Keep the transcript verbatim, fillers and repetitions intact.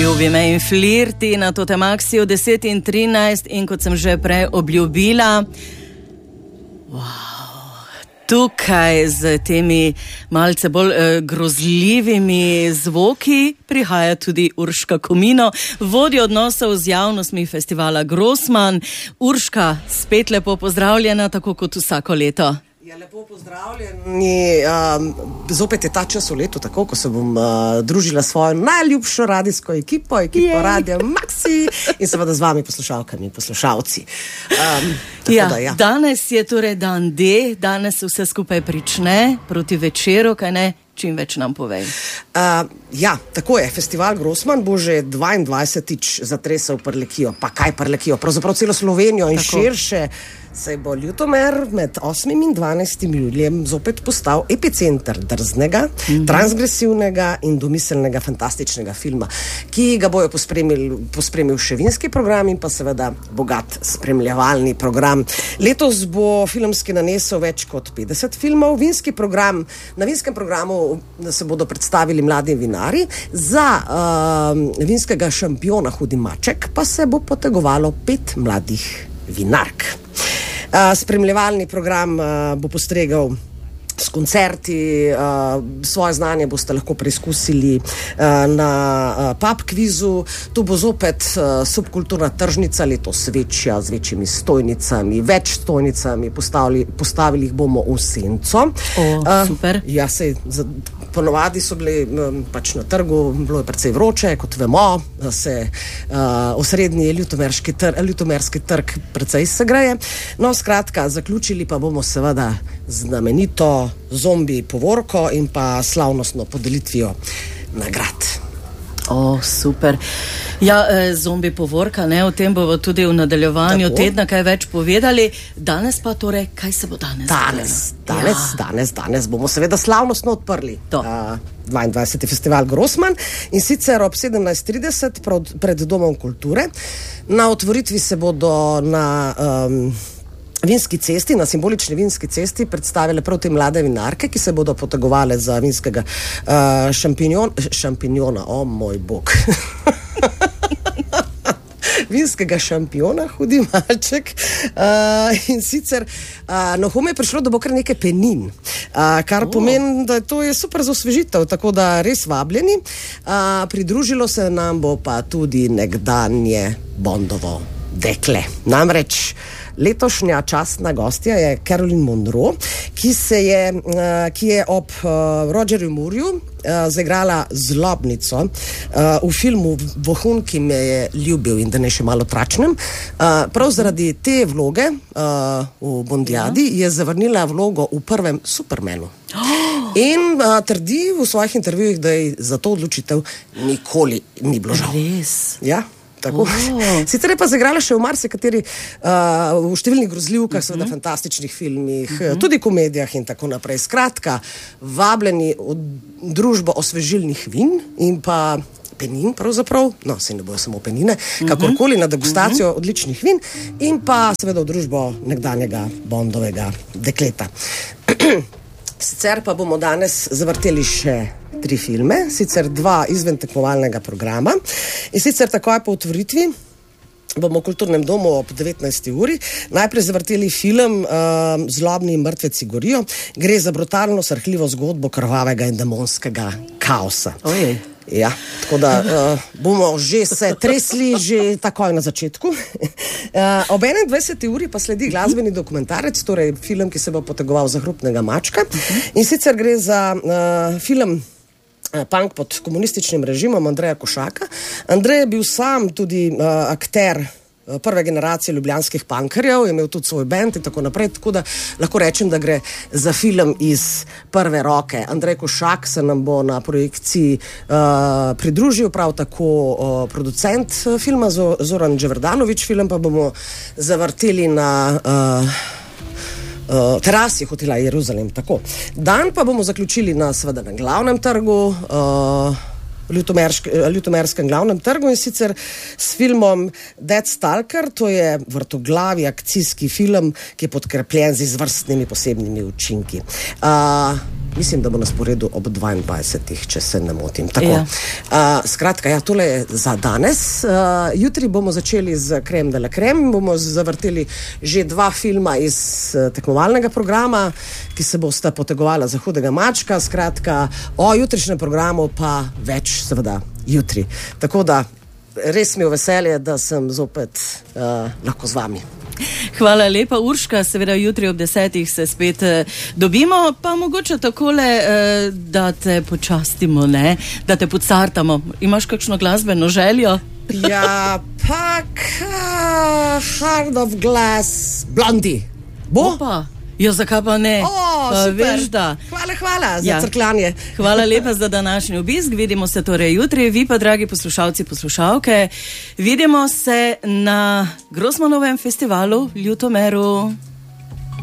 Ljubi me in flirti na Totemaxiju deset in trinajst in kot sem že prej obljubila, wow, tukaj z temi malce bolj eh, grozljivimi zvoki prihaja tudi Urška Komino, vodja odnosov z javnostmi festivala Grossman. Urška, spet lepo pozdravljena, tako kot vsako leto. Ja, lepo pozdravljeni. Um, zopet je ta čas v letu, tako, ko se bom uh, družila s svojo najljubšo radijsko ekipo, ekipo Jej. Radia Maxi in seveda z vami poslušalkami in poslušalci. Um, ja, da, ja. Danes je torej dan D, danes vse skupaj prične proti večeru, kaj ne? Čim več nam povej. Uh, ja, tako je. Festival Grossman bo že dvaindvajsetič zatresel Prlekijo. Pa kaj Prlekijo? Pravzaprav celo Slovenijo in tako. Širše se bo Ljutomer med osmim in dvanajstim julijem zopet postal epicenter drznega, mm-hmm. transgresivnega in domiselnega fantastičnega filma, ki ga bojo pospremil, pospremil še vinski program in pa seveda bogat spremljevalni program. Letos bo filmski nanesel več kot petdeset filmov. Vinski program, na vinskem programu se bodo predstavili mladi vinari, za uh, vinskega šampiona Hudi maček pa se bo potegovalo pet mladih vinark. Uh, spremljevalni program uh, bo postregel s koncerti, uh, svoje znanje boste lahko preizkusili uh, na uh, pub kvizu. Tu bo zopet uh, subkulturna tržnica, letos večja, z večjimi stojnicami, več stojnicami, postavili, postavili jih bomo v senco. O, uh, super. Ja, sej, za, ponovadi so bili um, pač na trgu, bilo je precej vroče, kot vemo, da se uh, osrednji ljutomerski, tr, ljutomerski trg precej segreje. No, skratka, zaključili pa bomo seveda znamenito zombi povorko in pa slavnostno podelitvijo nagrad. O, super. Ja, eh, zombi povorka, ne, o tem bomo tudi v nadaljevanju tako. Tedna kaj več povedali. Danes pa torej, kaj se bo danes? Danes, danes, ja. danes, danes bomo seveda slavnostno odprli uh, dvaindvajseti festival Grossman in sicer ob sedemnajst trideset pred, pred Domom kulture. Na otvoritvi se bodo na um, vinski cesti, na simbolični vinski cesti predstavile prav te mlade vinarke, ki se bodo potegovale za vinskega uh, šampinjon, šampinjona, o moj bog. vinskega šampiona, Hudi maček. Uh, in sicer uh, na home je prišlo, da bo kar nekaj penin, uh, kar oh. pomeni, da to je super za osvežitev, tako da res vabljeni. Uh, pridružilo se nam bo pa tudi nekdanje Bondovo dekle. Namreč letošnja častna gostja je Caroline Munro, ki se je, uh, ki je ob uh, Rogerju Moorju uh, zaigrala zlobnico uh, v filmu Vohun, ki me je ljubil in da ne še malo tračnem. Uh, prav zaradi te vloge uh, v Bondjadi ja. je zavrnila vlogo v prvem Supermanu. Oh. In uh, trdi v svojih intervjujih, da ji za to odločitev nikoli ni bilo žal. Res? Ja. Tako. Oh. Sicer je pa zaigrala še v marsikateri, uh, v številnih grozljivkah, uh-huh. seveda fantastičnih filmih, uh-huh. tudi komedijah in tako naprej. Skratka, vabljeni v družbo osvežilnih vin in pa penin pravzaprav, no, se ne bojo samo penine, uh-huh. kakorkoli na degustacijo uh-huh. odličnih vin in pa seveda v družbo nekdanjega Bondovega dekleta. Sicer pa bomo danes zavrteli še tri filme, sicer dva izven tekmovalnega programa. In sicer takoj po otvoritvi bomo v Kulturnem domu ob devetnajsti uri najprej zavrteli film uh, Zlobni mrtveci gorijo. Gre za brutalno, srhljivo zgodbo krvavega in demonskega kaosa. Ojej. Ja, tako da uh, bomo že se tresli že takoj na začetku. Uh, ob enaindvajseti uri pa sledi glasbeni dokumentarec, torej film, ki se bo potegoval za Hrupnega mačka. In sicer gre za uh, film uh, punk pod komunističnim režimom Andreja Košaka. Andrej je bil sam tudi uh, akter prve generacije ljubljanskih punkerjev, je imel tudi svoj band in tako naprej, tako da lahko rečem, da gre za film iz prve roke. Andrej Košak se nam bo na projekciji uh, pridružil, prav tako uh, producent filma Zoran Dževrdanović, film pa bomo zavrteli na uh, uh, terasi hotela Jeruzalem. Tako. Dan pa bomo zaključili na, seveda, na glavnem trgu, uh, Ljutomerskem glavnem trgu in sicer s filmom Dead Stalker, to je vrtoglavi akcijski film, ki je podkrepljen z izvrstnimi posebnimi učinki. Uh, mislim, da bo na sporedu ob dvaindvajsetih, če se ne motim. Tako. Ja. Uh, skratka, ja, tole je za danes. Uh, jutri bomo začeli z Creme de la Creme, bomo zavrteli že dva filma iz uh, tekmovalnega programa, ki se bosta potegovala za hudega mačka. Skratka, o jutrišnjem programu pa več seveda jutri. Tako da res mi je veselje, da sem zopet uh, lahko z vami. Hvala lepa, Urška. Seveda jutri ob desetih se spet eh, dobimo, pa mogoče takole, eh, da te počastimo, ne? Da te podstartamo. Imaš kakšno glasbeno željo? Ja, pak uh, Heart of Glass, Blondie. Bo? Opa. Jo, zakaj pa ne? O, Pa super. veš, da. Hvala, hvala za Ja. crkljanje. Hvala lepa za današnji obisk. Vidimo se torej jutri. Vi pa, dragi poslušalci, poslušalke, vidimo se na Grossmanovem festivalu v Ljutomeru.